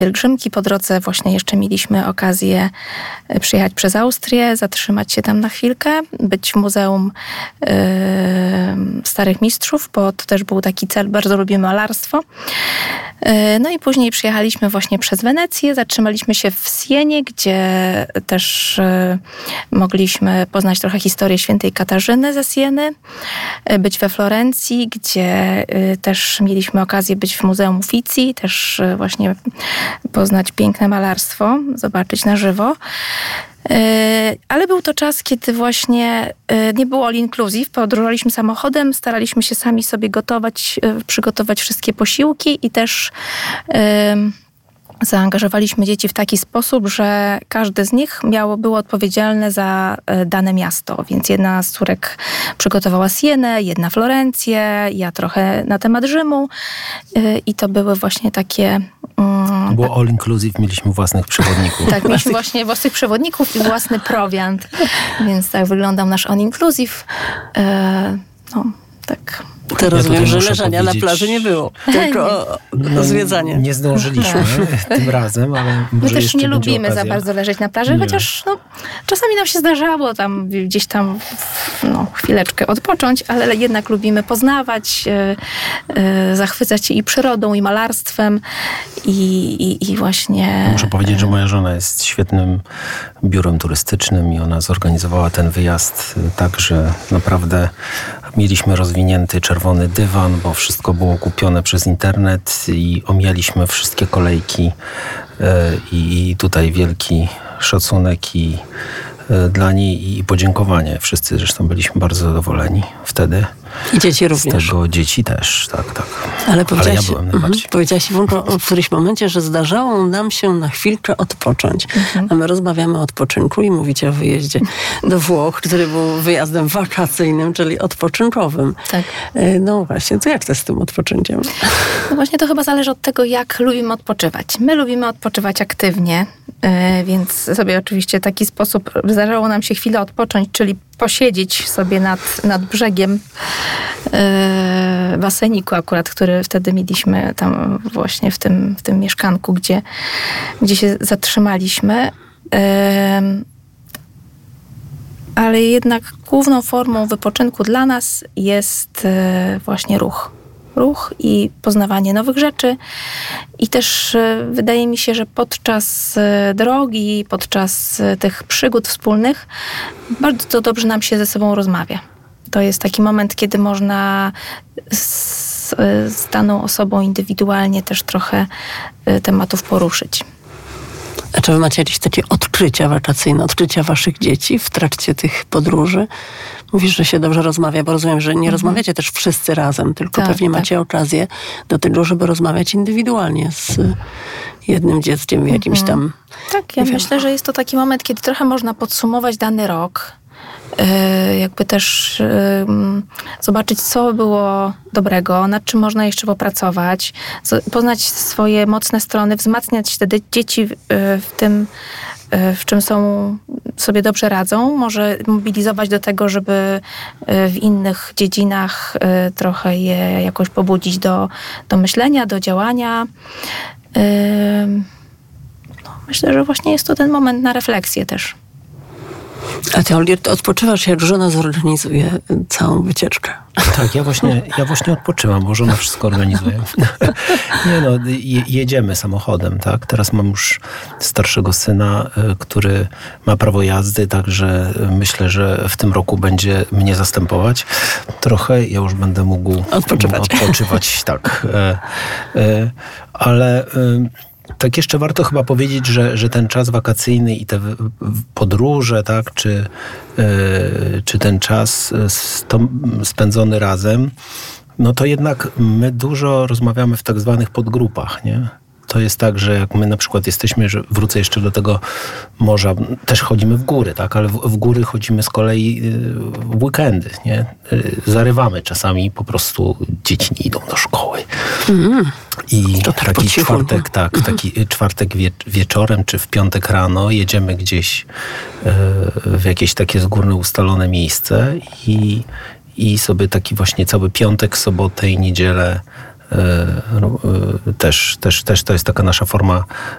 pielgrzymki. Po drodze właśnie jeszcze mieliśmy okazję przyjechać przez Austrię, zatrzymać się tam na chwilkę, być w Muzeum Starych Mistrzów, bo to też był taki cel, bardzo lubimy malarstwo. No i później przyjechaliśmy właśnie przez Wenecję, zatrzymaliśmy się w Sienie, gdzie też mogliśmy poznać trochę historię świętej Katarzyny ze Sieny, być we Florencji, gdzie też mieliśmy okazję być w Muzeum Uffizi, też właśnie poznać piękne malarstwo, zobaczyć na żywo. Ale był to czas, kiedy właśnie nie było all inclusive, podróżowaliśmy samochodem, staraliśmy się sami sobie przygotować wszystkie posiłki i też zaangażowaliśmy dzieci w taki sposób, że każdy z nich było odpowiedzialne za dane miasto. Więc jedna z córek przygotowała Sienę, jedna Florencję, ja trochę na temat Rzymu. I to były właśnie takie... Było all inclusive, mieliśmy własnych przewodników. Tak, mieliśmy właśnie własnych przewodników i własny prowiant. Więc tak wyglądał nasz all inclusive. Tak... To rozumiem, że leżenia na plaży nie było, tylko zwiedzanie. Nie zdążyliśmy tym razem, ale może my też nie lubimy okazja. za bardzo leżeć na plaży, chociaż czasami nam się zdarzało tam gdzieś tam chwileczkę odpocząć, ale jednak lubimy poznawać, zachwycać się i przyrodą, i malarstwem, i właśnie... Muszę powiedzieć, że moja żona jest świetnym biurem turystycznym i ona zorganizowała ten wyjazd tak, że naprawdę mieliśmy rozwinięty czerwony dywan, bo wszystko było kupione przez internet i omijaliśmy wszystkie kolejki i tutaj wielki szacunek i dla niej i podziękowanie. Wszyscy zresztą byliśmy bardzo zadowoleni wtedy. I dzieci również. Z tego dzieci też, tak. Ale ja byłem najbardziej. Powiedziałaś, Iwonko, w którymś momencie, że zdarzało nam się na chwilkę odpocząć. A my rozmawiamy o odpoczynku i mówicie o wyjeździe do Włoch, który był wyjazdem wakacyjnym, czyli odpoczynkowym. Tak. No właśnie, to jak to z tym odpoczynkiem? No właśnie to chyba zależy od tego, jak lubimy odpoczywać. My lubimy odpoczywać aktywnie, więc sobie oczywiście w taki sposób zdarzało nam się chwilę odpocząć, czyli posiedzieć sobie nad brzegiem baseniku akurat, który wtedy mieliśmy tam właśnie w tym mieszkanku, gdzie się zatrzymaliśmy. Ale jednak główną formą wypoczynku dla nas jest właśnie ruch. Ruch i poznawanie nowych rzeczy. I też wydaje mi się, że podczas drogi, podczas tych przygód wspólnych bardzo dobrze nam się ze sobą rozmawia. To jest taki moment, kiedy można z daną osobą indywidualnie też trochę tematów poruszyć. A czy wy macie jakieś takie odkrycia wakacyjne, odkrycia waszych dzieci w trakcie tych podróży? Mówisz, że się dobrze rozmawia, bo rozumiem, że nie rozmawiacie też wszyscy razem, tylko pewnie macie okazję do tego, żeby rozmawiać indywidualnie z jednym dzieckiem w jakimś tam... Tak, ja myślę, że jest to taki moment, kiedy trochę można podsumować dany rok. Jakby też zobaczyć, co było dobrego, nad czym można jeszcze popracować, poznać swoje mocne strony, wzmacniać te dzieci w tym, w czym sobie dobrze radzą, może mobilizować do tego, żeby w innych dziedzinach trochę je jakoś pobudzić do myślenia, do działania. Myślę, że właśnie jest to ten moment na refleksję też. A ty, Olgierd, odpoczywasz, jak żona zorganizuje całą wycieczkę? Tak, ja właśnie odpoczywam, bo żona wszystko organizuje. Jedziemy samochodem, tak? Teraz mam już starszego syna, który ma prawo jazdy, także myślę, że w tym roku będzie mnie zastępować. Trochę ja już będę mógł odpoczywać tak. Ale... Tak jeszcze warto chyba powiedzieć, że ten czas wakacyjny i te podróże, tak, czy ten czas spędzony razem, no to jednak my dużo rozmawiamy w tak zwanych podgrupach, nie? To jest tak, że jak my na przykład jesteśmy, że wrócę jeszcze do tego morza, też chodzimy w góry, tak? Ale w góry chodzimy z kolei w weekendy, nie? Zarywamy czasami, po prostu dzieci nie idą do szkoły. I to taki czwartek, taki czwartek wieczorem, czy w piątek rano jedziemy gdzieś w jakieś takie z góry ustalone miejsce i sobie taki właśnie cały piątek, sobotę i niedzielę też to jest taka nasza forma